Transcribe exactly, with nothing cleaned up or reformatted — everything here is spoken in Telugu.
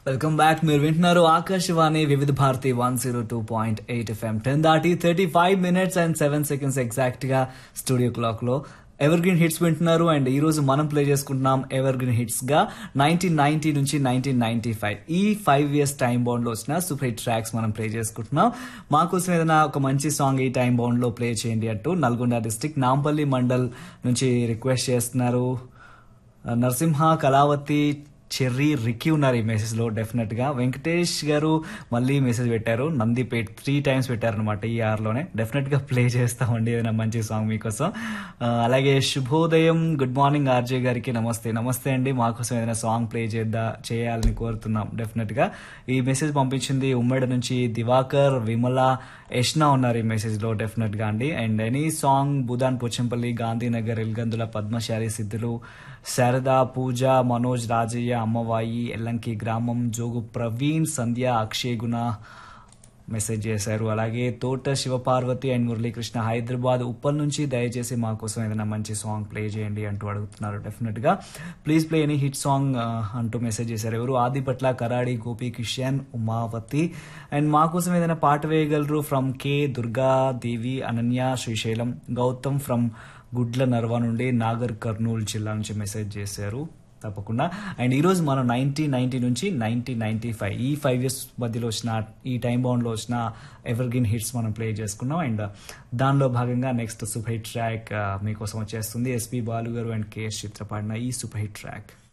Welcome back. మీరు వింటున్నారు ఆకాశవాణి వివిధ Bharati one zero two point eight FM. Ten దాటి thirty five minutes and seven seconds exact గా స్టూడియో క్లాక్ లో ఎవర్ గ్రీన్ హిట్స్ వింటున్నారు. అండ్ ఈ రోజు మనం ప్లే చేసుకుంటున్నాం ఎవర్ గ్రీన్ హిట్స్ గా నైన్టీన్ నైన్టీ నుంచి నైన్టీన్ నైన్టీ ఫైవ్ ఈ ఫైవ్ ఇయర్స్ టైం బౌండ్ లో వచ్చిన సూపర్ హిట్ ట్రాక్స్ మనం ప్లే చేసుకుంటున్నాం. మాకోసం ఏదైనా ఒక మంచి సాంగ్ ఈ టైం బౌండ్ లో ప్లే చేయండి అంటూ నల్గొండ డిస్ట్రిక్ట్ నాంపల్లి మండల్ నుంచి రిక్వెస్ట్ చేస్తున్నారు. నరసింహ, కళావతి, చెర్రీ, రిక్కీ ఉన్నారు ఈ మెసేజ్ లో. డెఫినెట్ గా వెంకటేష్ గారు మళ్ళీ మెసేజ్ పెట్టారు. నందిపేట్ త్రీ టైమ్స్ పెట్టారు అనమాట ఈ ఆర్ లోనే. డెఫినెట్ గా ప్లే చేస్తామండి ఏదైనా మంచి సాంగ్ మీకోసం. అలాగే శుభోదయం, గుడ్ మార్నింగ్ ఆర్జే గారికి నమస్తే. నమస్తే అండి, మాకోసం ఏదైనా సాంగ్ ప్లే చేద్దా చేయాలని కోరుతున్నాం. డెఫినెట్ గా ఈ మెసేజ్ పంపించింది ఉమ్మడి నుంచి దివాకర్, విమల, యష్నా ఉన్నారు ఈ మెసేజ్ లో. డెఫినెట్ గా అండి. And any song Budhan Pochampally, Gandhinagar, Elgandula, Padmashali, సిద్ధులు, శారద, పూజ, మనోజ్, రాజయ్య, అమ్మవాయి, ఎల్లంకి గ్రామం, జోగు ప్రవీణ్, సంధ్య, అక్షయ్ గుణ మెసేజ్ చేశారు. అలాగే తోట శివపార్వతి అండ్ మురళీకృష్ణ హైదరాబాద్ ఉప్పల్ నుంచి దయచేసి మా కోసం ఏదైనా మంచి సాంగ్ ప్లే చేయండి అంటూ అడుగుతున్నారు. డెఫినెట్ గా please play any hit song అంటూ మెసేజ్ చేశారు. ఎవరు? ఆదిపట్ల, కరాడి, గోపి కిషన్, ఉమావతి. అండ్ మా కోసం ఏదైనా పాట వేయగలరు from K, Durga Devi, Ananya, Srisailam, Gautam from గుడ్ల నర్వా నుండి, నాగర్ కర్నూలు జిల్లా నుంచి మెసేజ్ చేశారు. తప్పకుండా. అండ్ ఈ రోజు మనం నైన్టీన్ నైన్టీ నుంచి నైన్టీన్ నైన్టీ ఫైవ్ ఈ ఫైవ్ ఇయర్స్ మధ్యలో వచ్చిన ఈ టైం బౌండ్ లో వచ్చిన ఎవర్ గ్రీన్ హిట్స్ మనం ప్లే చేసుకున్నాం. అండ్ దానిలో భాగంగా నెక్స్ట్ సూపర్ హిట్ ట్రాక్ మీకోసం వచ్చేస్తుంది. ఎస్పీ బాలు గారు అండ్ కేఎస్ చిత్ర పాడిన ఈ సూపర్ హిట్ ట్రాక్.